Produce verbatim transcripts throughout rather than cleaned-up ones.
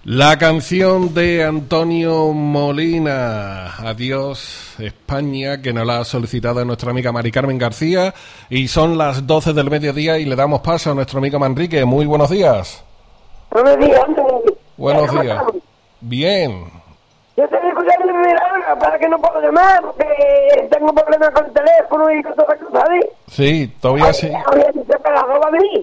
La canción de Antonio Molina, Adiós España, que nos la ha solicitado nuestra amiga Mari Carmen García, y son las doce del mediodía y le damos paso a nuestro amigo Manrique. Muy buenos días. Buenos días, Antonio. Buenos días. Bien. Yo estoy escuchando mi milagro para que no puedo llamar, porque tengo problemas con el teléfono y con todas las cosas, ¿sabes? Sí, todavía sí. Hoy dice que las dos va a venir.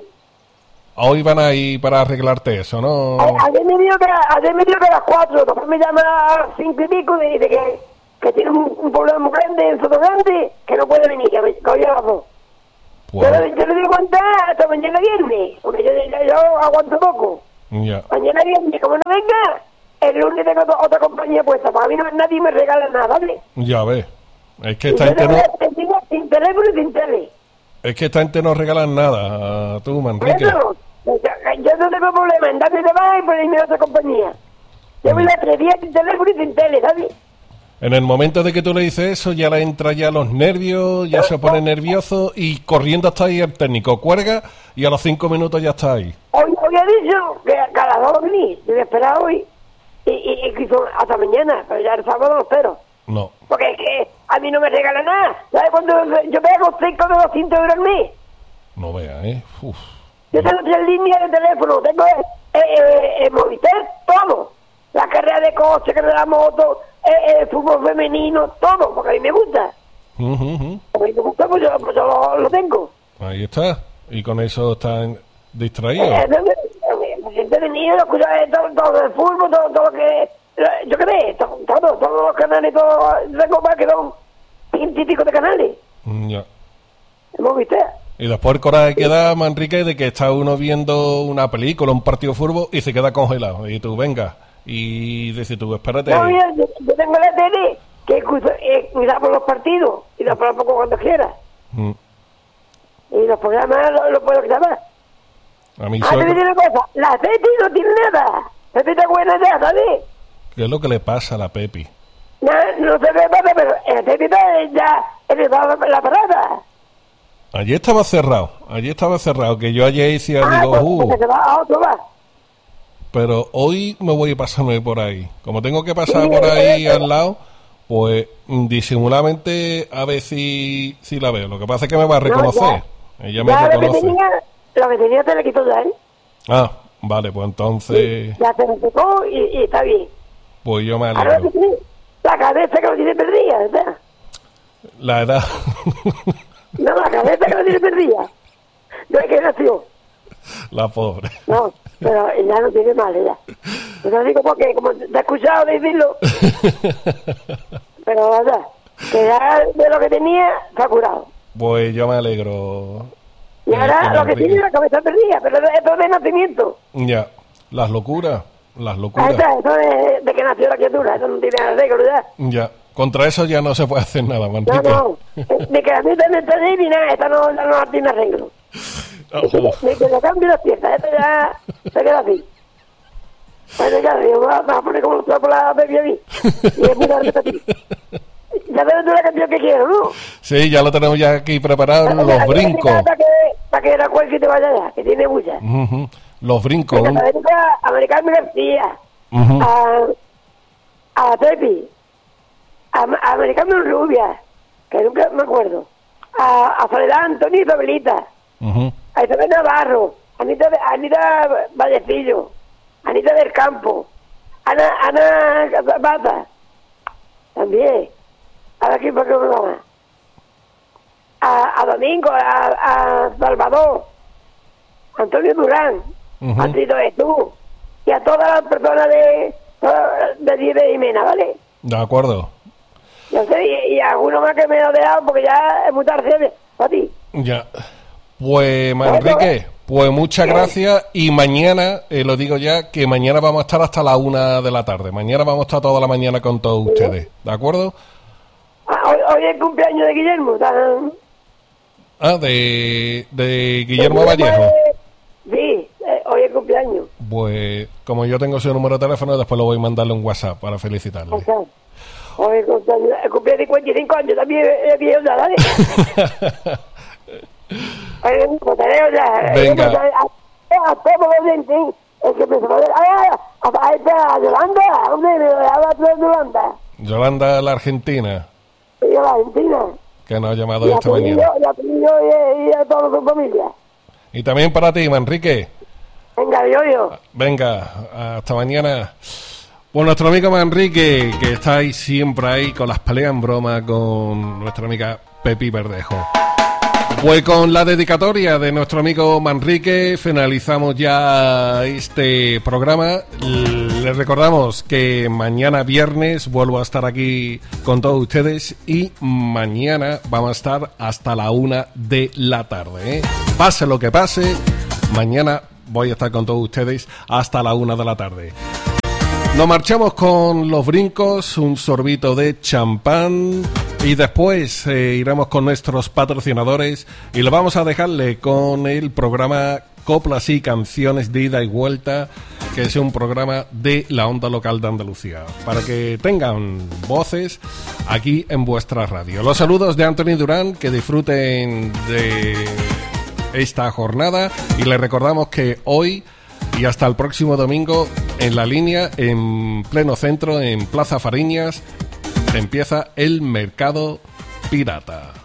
Hoy van a ir para arreglarte eso, ¿no? Ayer me dijo que, ayer me dijo que a las cuatro, después me llama a las cinco y pico y dice que, que tiene un, un problema muy grande en Soto Grande, que no puede venir, que, me, que hoy a las dos. Wow. Yo, yo le digo cuenta hasta mañana viernes, porque yo, yo, yo aguanto poco. Ya. Mañana viernes, como no venga, el lunes tengo otra, otra compañía puesta, para mí no, nadie me regala nada, ¿vale? Ya ves. Es que Y esta yo gente no... tengo sin teléfono y sin tele. Es que esta gente no regalan nada, tú, Manrique. Bueno, yo no tengo problema en darme de baja y ponerme a otra compañía. Yo voy a tres días sin teléfono y sin tele, ¿sabes? En el momento de que tú le dices eso, ya le entra ya los nervios, ya se pone nervioso y corriendo hasta ahí el técnico, cuelga y a los cinco minutos ya está ahí. Hoy, hoy he dicho que cada dos va a venir, yo voy a esperar hoy y, y, y hasta mañana, pero ya el sábado lo espero. No. Porque es que a mí no me regala nada. ¿Sabes cuando yo pego cinco de doscientos euros al mes? No veas, ¿eh? Uf. Yo tengo tres líneas de teléfono, tengo eh, eh, eh, Movistar, todo. La carrera de coche, carrera de moto, eh, eh, fútbol femenino, todo, porque a mí me gusta. Uh -huh, uh. A mí me gusta, pues yo, pues yo lo, lo tengo. Ahí está. Y con eso están distraídos. Eh, eh, me siento venido, escucho eh, todo, todo el fútbol, todo, todo lo que... Yo qué sé, todo, todo, todos los canales, todo, tengo más que son ciento y pico de canales. Ya. Movistar. Y después el coraje que da, Manrique, de que está uno viendo una película, un partido de fútbol y se queda congelado. Y tú, venga. Y dices tú, espérate. No, yo, yo tengo la tele que eh, cuida por los partidos y los pongo cuando quiera. Mm. Y los programas los lo puedo grabar. A mí ah, te digo una cosa, la Pepi no tiene nada. Pepi está buena ya, ¿sabes? ¿Qué es lo que le pasa a la Pepi? No, no sé qué pasa, pero la Pepi está ya empezó la parada. Allí estaba cerrado, allí estaba cerrado, que yo ayer decía, ah, digo, pues, uh, pues se va a otro va. Pero hoy me voy a pasarme por ahí. Como tengo que pasar sí, por ahí eh, al lado, pues disimuladamente a ver si, si la veo. Lo que pasa es que me va a reconocer. No, ya, Ella me ya reconoce. Lo que, tenía, lo que tenía te lo quito ya, ¿eh? Ah, vale, pues entonces... Sí, ya se me secó y, y está bien. Pues yo me alegro. Ahora, la cabeza que lo tiene perdida, ¿verdad? La edad... No, la cabeza que lo tiene perdida. No es que nació. La pobre. No, pero ella no tiene mal, ella. Yo lo digo porque, como te he escuchado decirlo, pero verdad, que ya de lo que tenía, se ha curado. Pues yo me alegro. Y ahora lo que tiene es la cabeza perdida, pero esto es de nacimiento. Ya, las locuras, las locuras. Ahí está, eso de, de que nació la criatura, eso no tiene arreglo, ¿verdad? Ya. Contra eso ya no se puede hacer nada, Manrique. No, no, de que a mí también está ahí ni nada, esta no, no, no tiene arreglo. Oh. De que le cambie las piezas, esto ya se queda así. Bueno, ya, yo me voy a poner como lo por la bebé a mí. Y es muy tarde para ti. Ya sabes tú la canción que quiero, ¿no? Sí, ya lo tenemos ya aquí preparado, los la brincos. Para que, para que la cual que te vaya allá, que tiene bulla. Uh -huh. Los brincos. Un... A Americano García, uh -huh. a, a Pepi, a, a Americano Rubia, que nunca me acuerdo, a, a Soledad Antonio y Pablita, uh -huh. a Isabel Navarro, Anita, Anita Vallecillo, Anita del Campo, Ana, Ana Zapata, también, a ver quién fue que programa, a, a Domingo, a, a Salvador, Antonio Durán, uh -huh. a Tito Estú, y a todas las personas de de Diez de Jimena, ¿vale? De acuerdo. Yo sé, y, y alguno más que me ha dejado porque ya es muy tarde para ti. Ya. Pues, Manrique, pues muchas gracias. Y mañana, eh, lo digo ya, que mañana vamos a estar hasta la una de la tarde. Mañana vamos a estar toda la mañana con todos ¿sí? ustedes. ¿De acuerdo? Ah, hoy, hoy es el cumpleaños de Guillermo. ¿Tan? Ah, de, de Guillermo ¿De Vallejo. De, sí, eh, hoy es el cumpleaños. Pues, como yo tengo su número de teléfono, después lo voy a mandarle un WhatsApp para felicitarle. O sea, hoy el cumpleaños de cincuenta y cinco años, también es viejo ya, ¿vale? Oye, ya. Venga. A todos los dientes, el que me se va a ver, a, a, a, de Yolanda. Yolanda, la argentina. Sí, la Argentina. Que nos ha llamado Y a esta tu niño, mañana. y a tu niño y, y a toda su familia. Y también para ti, Manrique. Venga, yo, yo. Venga, hasta mañana. Bueno, nuestro amigo Manrique, que está ahí siempre ahí con las peleas en broma con nuestra amiga Pepi Verdejo. Pues con la dedicatoria de nuestro amigo Manrique finalizamos ya este programa. Les recordamos que mañana viernes vuelvo a estar aquí con todos ustedes y mañana vamos a estar hasta la una de la tarde, ¿eh? Pase lo que pase, mañana voy a estar con todos ustedes hasta la una de la tarde. Nos marchamos con los brincos, un sorbito de champán y después eh, iremos con nuestros patrocinadores y lo vamos a dejarle con el programa Coplas y Canciones de Ida y Vuelta, que es un programa de la onda local de Andalucía, para que tengan voces aquí en vuestra radio. Los saludos de Anthony Durán, que disfruten de esta jornada y les recordamos que hoy y hasta el próximo domingo en La Línea, en pleno centro, en Plaza Fariñas, empieza el Mercado Pirata.